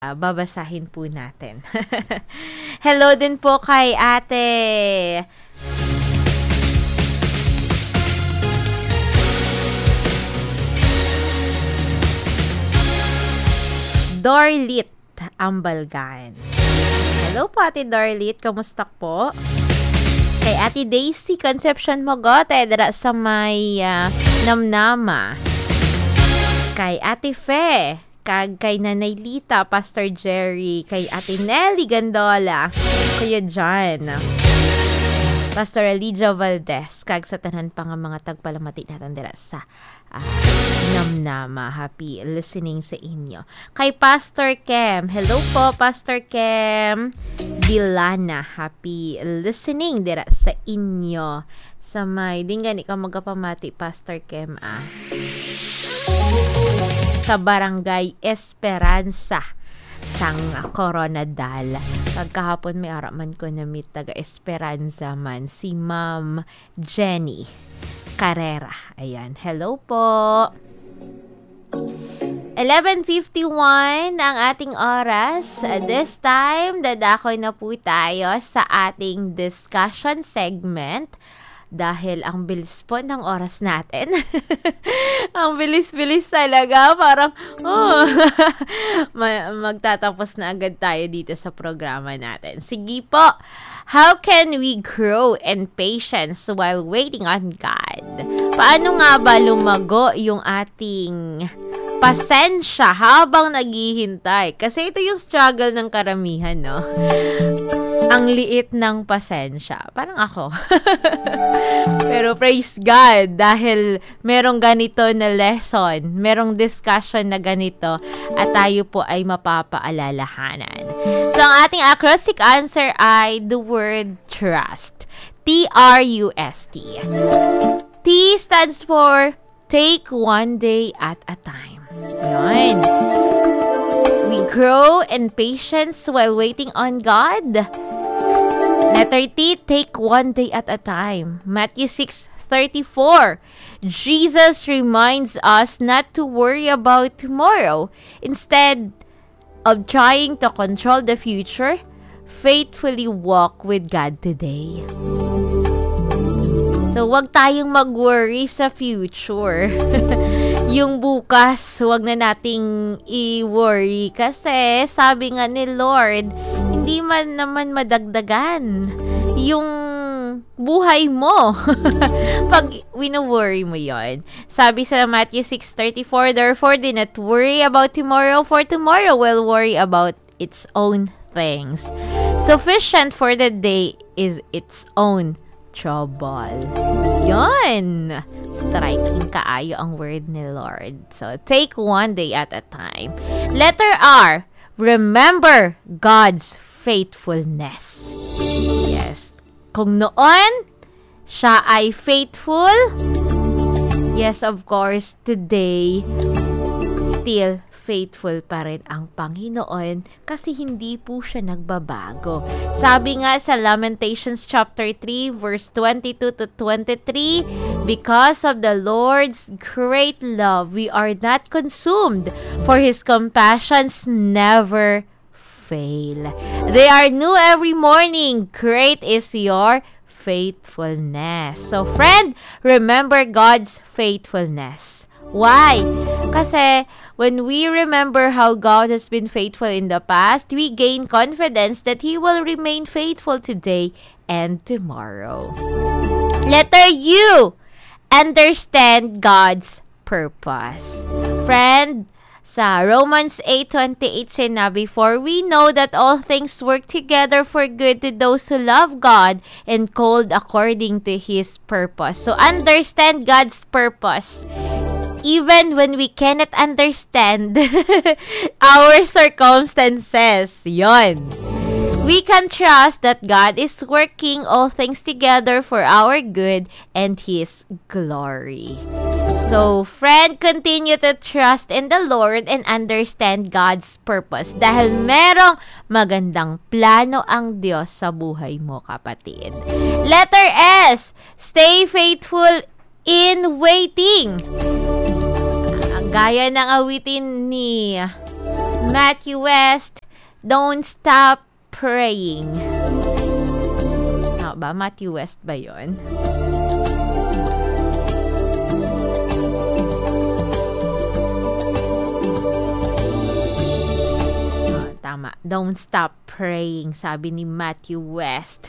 babasahin po natin. Hello din po kay Ate Dorlit Ambalgan. Hello po Ate Dorlit, kamusta po? Kay Ate Daisy Concepcion Mogote dara sa may Namnama. Kay Ate Fe, kag kay Nanay Lita, Pastor Jerry, kay Ate Nelly Gandola, Kuya John, Pastor Elijah Valdez, kag sa tanan pa nga mga tagpalamati natin dira sa Namnama. Happy listening sa inyo. Kay Pastor Kem, hello po Pastor Kem Dilana, happy listening dira sa inyo. Sa may, din gani ka magapamati Pastor Kem sa Barangay Esperanza sang Coronadal. Pagkahapon may araman ko na meet taga Esperanza man si Ma'am Jenny Carrera. Ayan, hello po. 11:51 ang ating oras. This time, dadakoy na po tayo sa ating discussion segment. Dahil ang bilis po ng oras natin. Ang bilis-bilis talaga. Parang, magtatapos na agad tayo dito sa programa natin. Sige po. How can we grow in patience while waiting on God? Paano nga ba lumago yung ating pasensya habang naghihintay? Kasi ito yung struggle ng karamihan, no? Ang liit ng pasensya. Parang ako. Pero praise God dahil merong ganito na lesson, merong discussion na ganito at tayo po ay mapapaalalahanan. So, ang ating acrostic answer ay the word trust. T-R-U-S-T. T stands for take one day at a time. Yan. We grow in patience while waiting on God. Letter T, take one day at a time. Matthew 6:34. Jesus reminds us not to worry about tomorrow. Instead of trying to control the future, faithfully walk with God today. So, wag tayong mag-worry sa future. Yung bukas, wag na nating i-worry. Kasi, sabi nga ni Lord, hindi man naman madagdagan yung buhay mo. Pag wino-worry mo yon. Sabi sa Matthew 6:34, therefore, do not worry about tomorrow, for tomorrow will worry about its own things. Sufficient for the day is its own trouble. Yon! Striking kaayo ang word ni Lord. So, take one day at a time. Letter R, remember God's faithfulness. Yes. Kung noon, siya ay faithful, yes, of course, today, still faithful pa rin ang Panginoon kasi hindi po siya nagbabago. Sabi nga sa Lamentations chapter 3 verse 22 to 23, because of the Lord's great love, we are not consumed, for His compassions never fail. They are new every morning. Great is your faithfulness. So friend, remember God's faithfulness. Why? Kasi when we remember how God has been faithful in the past, we gain confidence that He will remain faithful today and tomorrow. Letter U, understand God's purpose. Friend, sa Romans 8:28 sinabi, for we know that all things work together for good to those who love God and called according to His purpose. So understand God's purpose. Even when we cannot understand our circumstances. Yon. We can trust that God is working all things together for our good and His glory. So, friend, continue to trust in the Lord and understand God's purpose dahil merong magandang plano ang Diyos sa buhay mo, kapatid. Letter S, stay faithful in waiting. Gaya ng awitin ni Matthew West, don't stop praying. Ba? Matthew West ba yun? Tama. Don't stop praying, sabi ni Matthew West.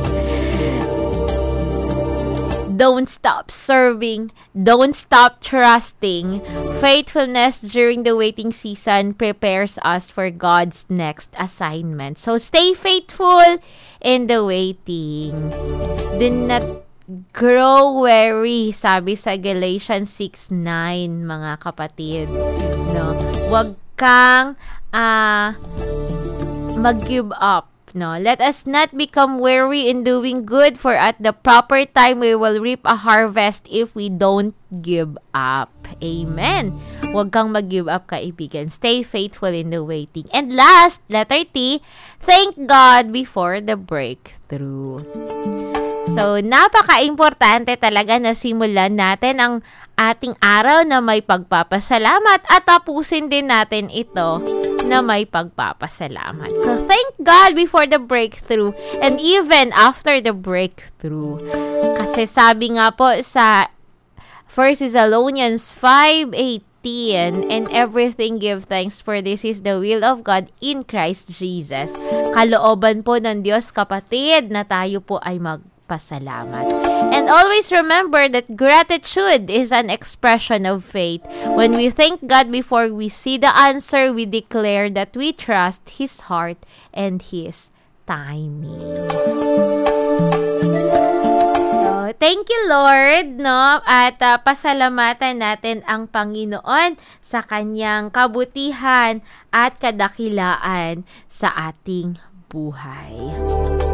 Don't stop serving. Don't stop trusting. Faithfulness during the waiting season prepares us for God's next assignment. So stay faithful in the waiting. Do not grow weary, sabi sa Galatians 6:9, mga kapatid. No? Huwag kang mag-give up. No, let us not become weary in doing good, for at the proper time we will reap a harvest if we don't give up. Amen. Huwag kang mag-give up, kaibigan. Stay faithful in the waiting. And last, letter T, thank God before the breakthrough. So, napaka-importante talaga na simulan natin ang ating araw na may pagpapasalamat at tapusin din natin ito na may pagpapasalamat. So, thank God before the breakthrough and even after the breakthrough. Kasi sabi nga po sa 1 Thessalonians 5:18, and everything give thanks, for this is the will of God in Christ Jesus. Kalooban po ng Diyos, kapatid, na tayo po ay magpasalamat. And always remember that gratitude is an expression of faith. When we thank God before we see the answer, we declare that we trust His heart and His timing. So, thank you, Lord, no? At pasalamatan natin ang Panginoon sa kanyang kabutihan at kadakilaan sa ating buhay.